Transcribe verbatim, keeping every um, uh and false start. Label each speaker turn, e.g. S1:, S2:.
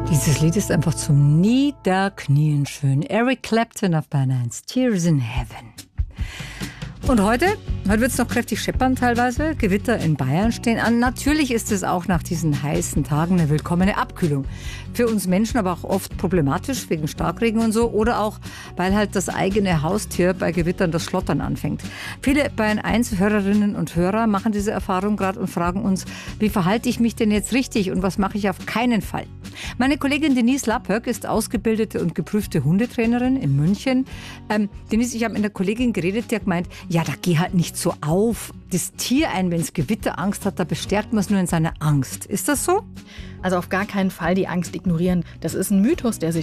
S1: Dieses Lied ist einfach zum Niederknien schön. Eric Clapton auf Bayern eins, Tears in Heaven. Und heute, heute wird es noch kräftig scheppern teilweise. Gewitter in Bayern stehen an. Natürlich ist es auch nach diesen heißen Tagen eine willkommene Abkühlung. Für uns Menschen aber auch oft problematisch wegen Starkregen und so. Oder auch, weil halt das eigene Haustier bei Gewittern das Schlottern anfängt. Viele Bayern eins Hörerinnen und Hörer machen diese Erfahrung gerade und fragen uns, wie verhalte ich mich denn jetzt richtig und was mache ich auf keinen Fall? Meine Kollegin Denise Lappöck ist ausgebildete und geprüfte Hundetrainerin in München. Ähm, Denise, ich habe mit einer Kollegin geredet, die hat gemeint, ja, da geh halt nicht so auf das Tier ein, wenn es Gewitterangst hat, da bestärkt man es nur in seiner Angst. Ist das so?
S2: Also auf gar keinen Fall die Angst ignorieren. Das ist ein Mythos, der sich